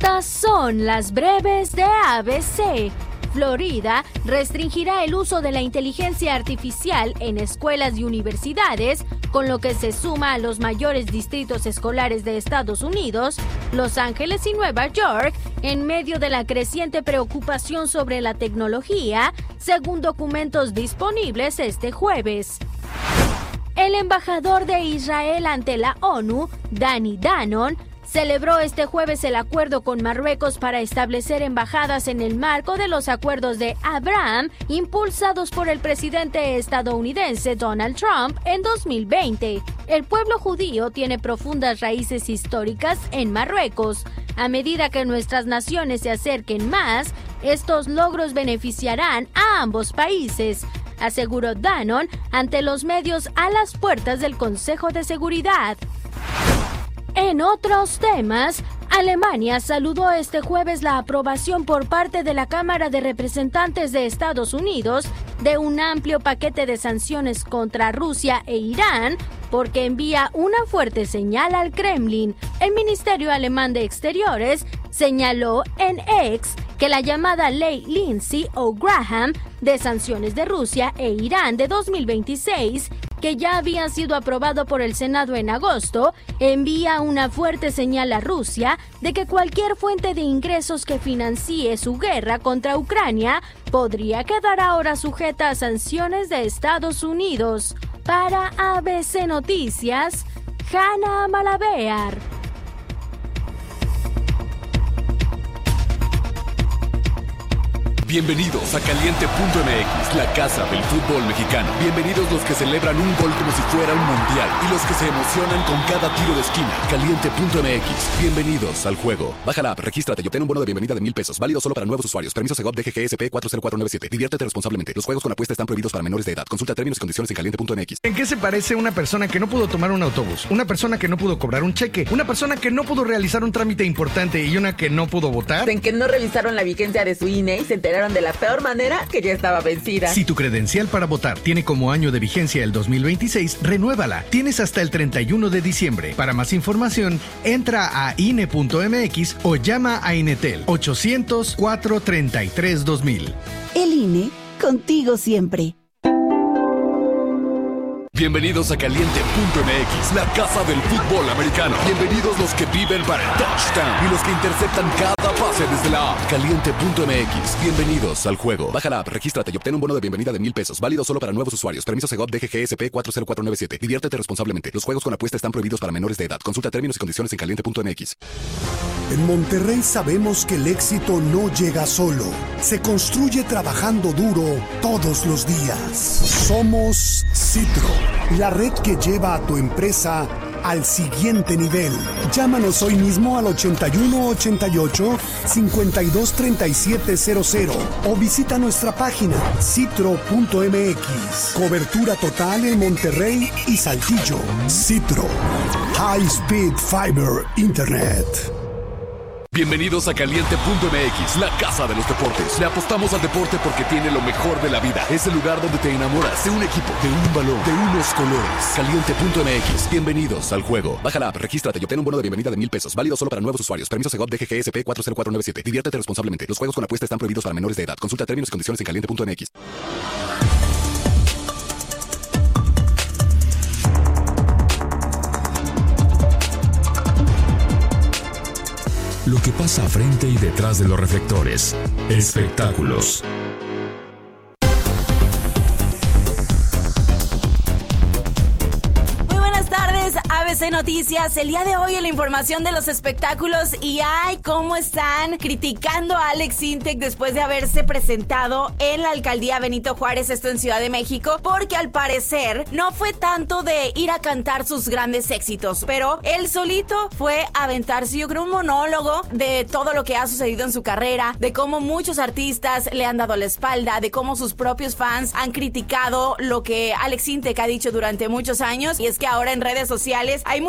Estas son las breves de ABC. Florida restringirá el uso de la inteligencia artificial en escuelas y universidades, con lo que se suma a los mayores distritos escolares de Estados Unidos, Los Ángeles y Nueva York, en medio de la creciente preocupación sobre la tecnología, según documentos disponibles este jueves. El embajador de Israel ante la ONU, Dani Danon, celebró este jueves el acuerdo con Marruecos para establecer embajadas en el marco de los acuerdos de Abraham impulsados por el presidente estadounidense Donald Trump en 2020. El pueblo judío tiene profundas raíces históricas en Marruecos. A medida que nuestras naciones se acerquen más, estos logros beneficiarán a ambos países, aseguró Danon ante los medios a las puertas del Consejo de Seguridad. En otros temas, Alemania saludó este jueves la aprobación por parte de la Cámara de Representantes de Estados Unidos de un amplio paquete de sanciones contra Rusia e Irán, porque envía una fuerte señal al Kremlin. El Ministerio Alemán de Exteriores señaló en X que la llamada Ley Lindsey o Graham de sanciones de Rusia e Irán de 2026, que ya había sido aprobado por el Senado en agosto, envía una fuerte señal a Rusia de que cualquier fuente de ingresos que financie su guerra contra Ucrania podría quedar ahora sujeta a sanciones de Estados Unidos. Para ABC Noticias, Hanna Malabear. Bienvenidos a Caliente.mx, la casa del fútbol mexicano. Bienvenidos los que celebran un gol como si fuera un mundial y los que se emocionan con cada tiro de esquina. Caliente.mx, bienvenidos al juego. Baja la app, regístrate y obtén un bono de bienvenida de $1,000. Válido solo para nuevos usuarios. Permiso Segov DGGSP 40497. Diviértete responsablemente. Los juegos con apuesta están prohibidos para menores de edad. Consulta términos y condiciones en Caliente.mx. ¿En qué se parece una persona que no pudo tomar un autobús? Una persona que no pudo cobrar un cheque. Una persona que no pudo realizar un trámite importante y una que no pudo votar. En que no revisaron la vigencia de su INE y se enteraron de la peor manera que ya estaba vencida. Si tu credencial para votar tiene como año de vigencia el 2026, renuévala. Tienes hasta el 31 de diciembre. Para más información, entra a INE.mx o llama a Inetel 800-433-2000. El INE, contigo siempre. Bienvenidos a Caliente.mx, la casa del fútbol americano. Bienvenidos los que viven para el touchdown y los que interceptan cada pase desde la app. Caliente.mx, bienvenidos al juego. Baja la app, regístrate y obtén un bono de bienvenida de $1,000. Válido solo para nuevos usuarios. Permiso Segov DGGSP 40497. Diviértete responsablemente. Los juegos con apuesta están prohibidos para menores de edad. Consulta términos y condiciones en Caliente.mx. En Monterrey sabemos que el éxito no llega solo. Se construye trabajando duro todos los días. Somos Citro, la red que lleva a tu empresa al siguiente nivel. Llámanos hoy mismo al 8188-523700 o visita nuestra página citro.mx. Cobertura total en Monterrey y Saltillo. Citro, High Speed Fiber Internet. Bienvenidos a Caliente.mx, la casa de los deportes. Le apostamos al deporte porque tiene lo mejor de la vida. Es el lugar donde te enamoras de un equipo, de un balón, de unos colores. Caliente.mx, bienvenidos al juego. Baja la app, regístrate y obtén un bono de bienvenida de $1,000. Válido solo para nuevos usuarios. Permiso Segov DGGSP 40497. Diviértete responsablemente. Los juegos con apuesta están prohibidos para menores de edad. Consulta términos y condiciones en Caliente.mx. Lo que pasa frente y detrás de los reflectores. Espectáculos. ABC Noticias, el día de hoy en la información de los espectáculos y ay, cómo están criticando a Alex Intec después de haberse presentado en la alcaldía Benito Juárez, esto en Ciudad de México, porque al parecer no fue tanto de ir a cantar sus grandes éxitos, pero él solito fue a aventarse, yo creo, un monólogo de todo lo que ha sucedido en su carrera, de cómo muchos artistas le han dado la espalda, de cómo sus propios fans han criticado lo que Alex Intec ha dicho durante muchos años, y es que ahora en redes sociales hay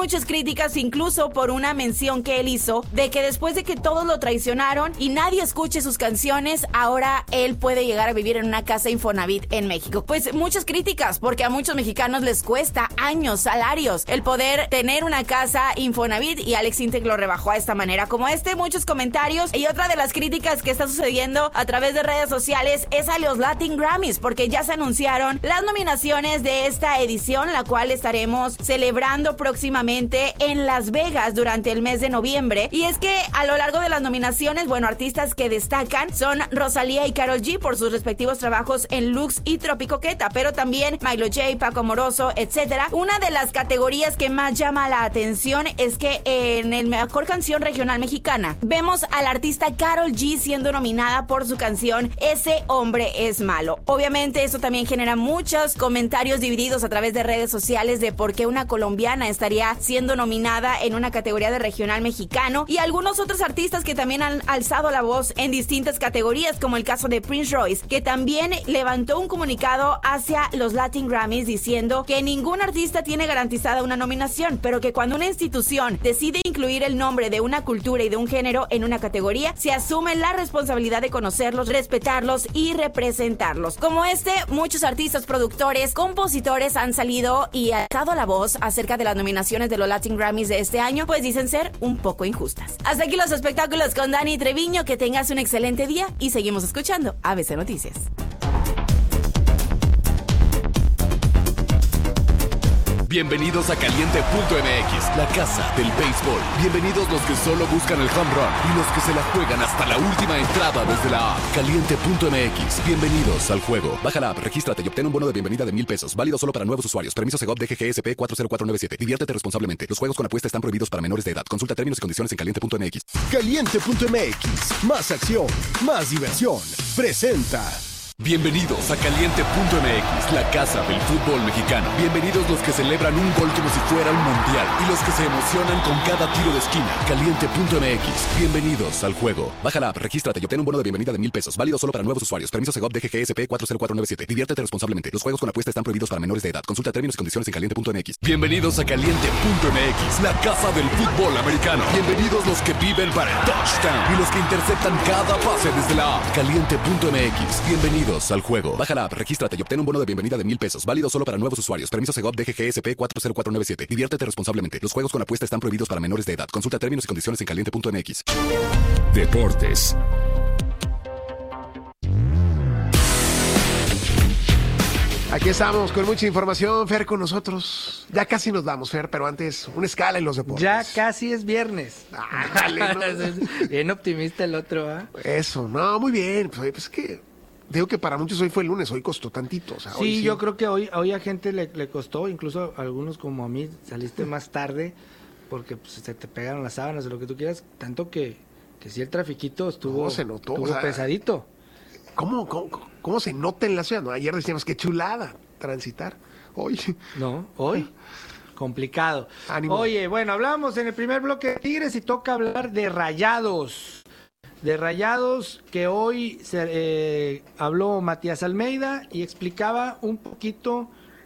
muchas críticas, incluso por una mención que él hizo de que después de que todos lo traicionaron y nadie escuche sus canciones, ahora él puede llegar a vivir en una casa Infonavit en México. Pues muchas críticas, porque a muchos mexicanos les cuesta años, salarios, el poder tener una casa Infonavit, y Alex Intec lo rebajó a esta manera. Como muchos comentarios. Y otra de las críticas que está sucediendo a través de redes sociales es a los Latin Grammys, porque ya se anunciaron las nominaciones de esta edición, la cual estaremos celebrando próximamente en Las Vegas durante el mes de noviembre. Y es que a lo largo de las nominaciones, artistas que destacan son Rosalía y Karol G por sus respectivos trabajos en Lux y Tropicoqueta, pero también Milo J, Paco Moroso, etcétera. Una de las categorías que más llama la atención es que en el mejor canción regional mexicana vemos a la artista Karol G siendo nominada por su canción Ese hombre es malo. Obviamente eso también genera muchos comentarios divididos a través de redes sociales de por qué una colombiana estaría siendo nominada en una categoría de regional mexicano, y algunos otros artistas que también han alzado la voz en distintas categorías, como el caso de Prince Royce, que también levantó un comunicado hacia los Latin Grammys diciendo que ningún artista tiene garantizada una nominación, pero que cuando una institución decide incluir el nombre de una cultura y de un género en una categoría, se asume la responsabilidad de conocerlos, respetarlos y representarlos. Como muchos artistas, productores, compositores han salido y alzado la voz acerca de las nominaciones de los Latin Grammys de este año, pues dicen ser un poco injustas. Hasta aquí los espectáculos con Dani Treviño, que tengas un excelente día y seguimos escuchando ABC Noticias. Bienvenidos a Caliente.mx, la casa del béisbol. Bienvenidos los que solo buscan el home run y los que se la juegan hasta la última entrada desde la app. Caliente.mx, bienvenidos al juego. Baja la app, regístrate y obtén un bono de bienvenida de $1,000. Válido solo para nuevos usuarios. Permiso Segov DGGSP 40497. Diviértete responsablemente. Los juegos con apuesta están prohibidos para menores de edad. Consulta términos y condiciones en Caliente.mx. Caliente.mx, más acción, más diversión. Presenta. Bienvenidos a Caliente.mx, la casa del fútbol mexicano. Bienvenidos los que celebran un gol como si fuera un mundial y los que se emocionan con cada tiro de esquina. Caliente.mx, bienvenidos al juego. Baja la app, regístrate y obtén un bono de bienvenida de $1,000. Válido solo para nuevos usuarios. Permiso Segov DGGSP 40497. Diviértete responsablemente. Los juegos con apuesta están prohibidos para menores de edad. Consulta términos y condiciones en Caliente.mx. Bienvenidos a Caliente.mx, la casa del fútbol americano. Bienvenidos los que viven para el touchdown y los que interceptan cada pase desde la app. Caliente.mx, bienvenidos al juego. Baja la app, regístrate y obtén un bono de bienvenida de $1,000. Válido solo para nuevos usuarios. Permiso Segov DGGSP 40497. Diviértete responsablemente. Los juegos con apuesta están prohibidos para menores de edad. Consulta términos y condiciones en Caliente.mx. Deportes. Aquí estamos con mucha información. Fer con nosotros. Ya casi nos vamos, Fer, pero antes una escala en los deportes. Ya casi es viernes. Dale, ¿no? Bien optimista el otro, ¿ah? Eso, no, muy bien. Pues es que digo que para muchos hoy fue el lunes, hoy costó tantito. O sea, sí, yo creo que hoy a gente le costó, incluso a algunos como a mí, saliste más tarde porque pues, se te pegaron las sábanas o lo que tú quieras, tanto que sí el trafiquito estuvo, se notó, estuvo pesadito. ¿Cómo se nota en la ciudad? ¿No? Ayer decíamos que chulada transitar. Hoy. No, hoy. Complicado. Ánimo. Oye, bueno, hablamos en el primer bloque de Tigres y toca hablar de Rayados. De Rayados, que hoy habló Matías Almeida y explicaba un poquito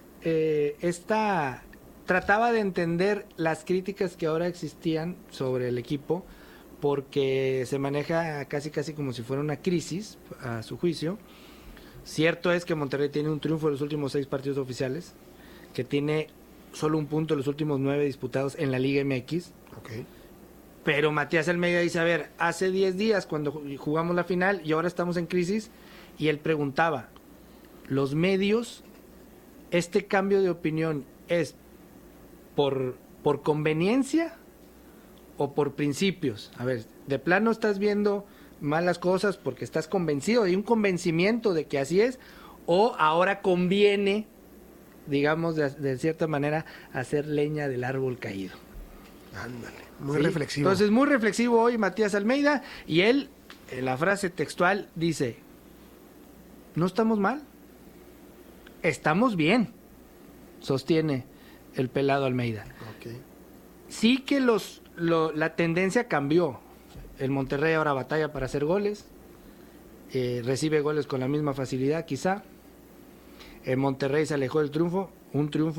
trataba de entender las críticas que ahora existían sobre el equipo, porque se maneja casi como si fuera una crisis, a su juicio. Cierto es que Monterrey tiene un triunfo en los últimos 6 partidos oficiales, que tiene solo un punto en los últimos 9 disputados en la Liga MX. Okay. Pero Matías Almeida dice, a ver, hace 10 días cuando jugamos la final y ahora estamos en crisis, y él preguntaba, ¿los medios, este cambio de opinión es por conveniencia o por principios? A ver, de plano estás viendo malas cosas porque estás convencido, hay un convencimiento de que así es, o ahora conviene, digamos, de cierta manera, hacer leña del árbol caído. Ándale, muy reflexivo. Entonces, muy reflexivo hoy Matías Almeida, y él, en la frase textual, dice, no estamos mal, estamos bien, sostiene el pelado Almeida. Okay. Sí que la tendencia cambió. El Monterrey ahora batalla para hacer goles, recibe goles con la misma facilidad quizá. El Monterrey se alejó del triunfo, un triunfo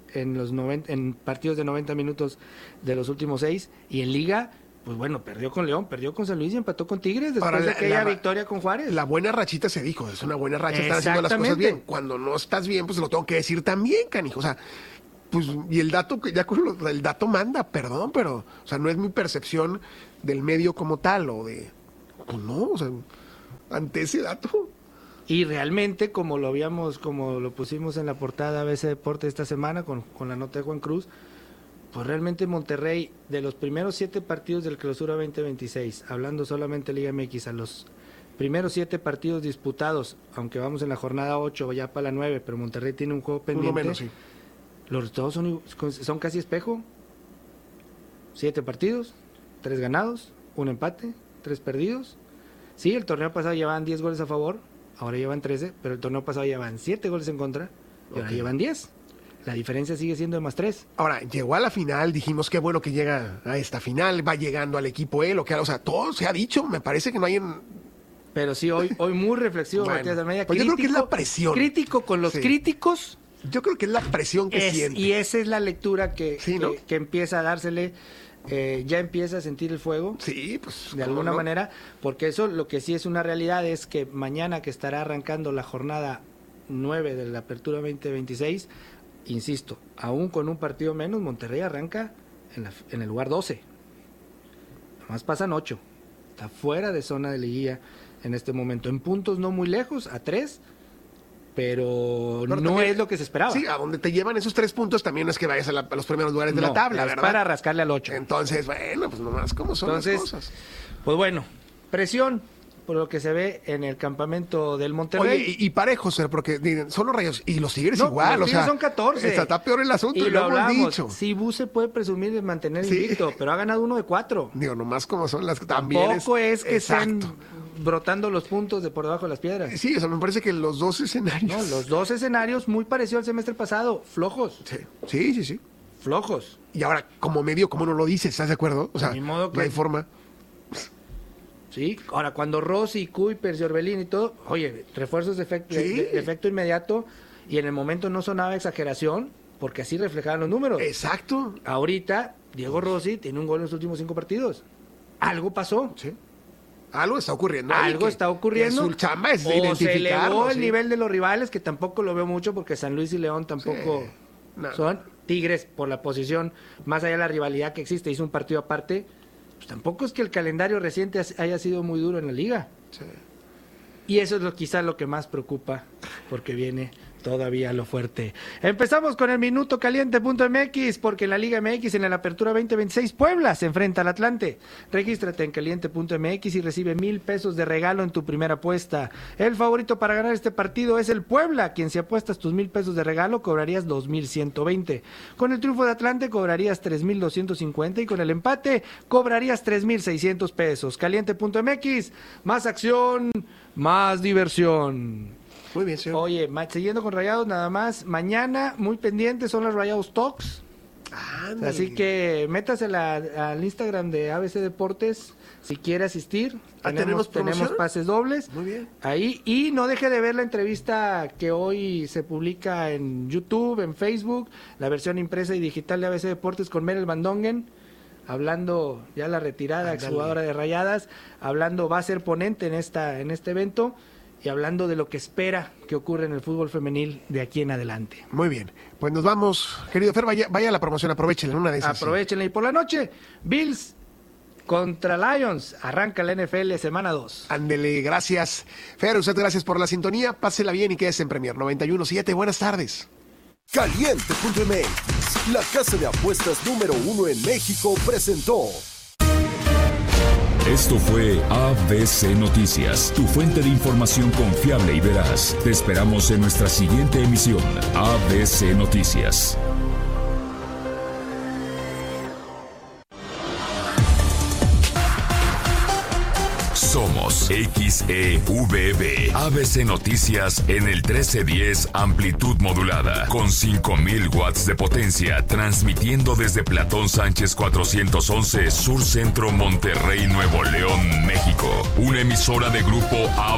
en partidos de 90 minutos de los últimos 6, y en Liga, pues bueno, perdió con León, perdió con San Luis y empató con Tigres después de aquella victoria con Juárez. La buena rachita se dijo, es una buena racha, están haciendo las cosas bien. Cuando no estás bien, pues lo tengo que decir también, canijo. O sea, pues, y el dato, ya con el dato manda, perdón, pero, o sea, no es mi percepción del medio como tal, o de, pues no, o sea, ante ese dato. Y realmente, como lo pusimos en la portada ABC Deporte esta semana con la nota de Juan Cruz, pues realmente Monterrey, de los primeros 7 partidos del Clausura 2026, hablando solamente Liga MX, a los primeros 7 partidos disputados, aunque vamos en la jornada 8, ya para la 9, pero Monterrey tiene un juego pendiente. Uno menos, sí. Los resultados son casi espejo. 7 partidos, 3 ganados, 1 empate, 3 perdidos. Sí, el torneo pasado llevaban 10 goles a favor, ahora llevan 13, pero el torneo pasado llevan 7 goles en contra, y ahora llevan 10. La diferencia sigue siendo de +3. Ahora, llegó a la final, dijimos qué bueno que llega a esta final, va llegando al equipo él, o sea, todo se ha dicho, me parece que no hay Pero sí, hoy muy reflexivo, bueno, Matías Almeida. Pues yo creo que es la presión. Crítico con los críticos. Yo creo que es la presión que siente. Y esa es la lectura que empieza a dársele, ya empieza a sentir el fuego. Sí, pues. De alguna manera, porque eso lo que sí es una realidad es que mañana que estará arrancando la jornada 9 de la Apertura 2026, insisto, aún con un partido menos, Monterrey arranca en el lugar 12. Nomás pasan 8. Está fuera de zona de liguilla en este momento. En puntos no muy lejos, a 3, pero no también, es lo que se esperaba. Sí, a donde te llevan esos 3 puntos también no es que vayas a los primeros lugares de la tabla, ¿verdad? Para rascarle al 8. Entonces, bueno, pues nomás cómo son las cosas. Pues bueno, presión por lo que se ve en el campamento del Monterrey. Oye, y parejos, porque son los Rayos, y los Tigres igual, los Tigres son 14. Está peor el asunto, y lo hemos dicho. Cibú se puede presumir de mantener invicto, pero ha ganado 1 de 4. Digo, nomás como son las que también. Tampoco es que estén brotando los puntos de por debajo de las piedras. Sí, o sea, me parece que los 2 escenarios. No, los 2 escenarios muy parecidos al semestre pasado, flojos. Sí. Flojos. Y ahora, como medio, como no lo dices, ¿estás de acuerdo? O sea, no hay forma. Sí, ahora cuando Rossi, Kuipers y Orbelín y todo, oye, refuerzos de efecto inmediato, y en el momento no sonaba exageración, porque así reflejaban los números. Exacto. Ahorita, Diego Rossi tiene un gol en los últimos 5 partidos. Algo pasó. Sí. Algo está ocurriendo. Algo está ocurriendo. Su chamba es o se elevó el sí. nivel de los rivales, que tampoco lo veo mucho, porque San Luis y León tampoco son. Tigres, por la posición, más allá de la rivalidad que existe, hizo un partido aparte. Pues tampoco es que el calendario reciente haya sido muy duro en la liga. Sí. Y eso es quizá lo que más preocupa, porque viene todavía lo fuerte. Empezamos con el Minuto Caliente.mx, porque en la Liga MX, en la Apertura 2026, Puebla se enfrenta al Atlante. Regístrate en Caliente.mx y recibe $1,000 de regalo en tu primera apuesta. El favorito para ganar este partido es el Puebla, quien si apuestas tus $1,000 de regalo, cobrarías 2,120. Con el triunfo de Atlante, cobrarías 3,250, y con el empate, cobrarías 3,600 pesos. Caliente.mx, más acción, más diversión. Muy bien, señor. Oye, siguiendo con Rayados nada más, mañana muy pendientes son las Rayados Talks. Así que métase al Instagram de ABC Deportes si quiere asistir. Tenemos pases dobles. Muy bien. Ahí, y no deje de ver la entrevista que hoy se publica en YouTube, en Facebook, la versión impresa y digital de ABC Deportes con Merel Van Dongen, hablando ya la retirada, exjugadora de Rayadas, va a ser ponente en este evento, y hablando de lo que espera que ocurra en el fútbol femenil de aquí en adelante. Muy bien, pues nos vamos, querido Fer, vaya a la promoción, aprovechenla, una de esas. Aprovechenla, y por la noche, Bills contra Lions, arranca la NFL semana 2. Ándele, gracias. Fer, usted gracias por la sintonía, pásela bien y quédese en Premier 91.7, buenas tardes. Caliente.mx, la casa de apuestas número 1 en México, presentó. Esto fue ABC Noticias, tu fuente de información confiable y veraz. Te esperamos en nuestra siguiente emisión, ABC Noticias. Somos XEVB, ABC Noticias en el 1310 amplitud modulada, con 5000 watts de potencia, transmitiendo desde Platón Sánchez 411, Sur Centro, Monterrey, Nuevo León, México. Una emisora de Grupo ABC.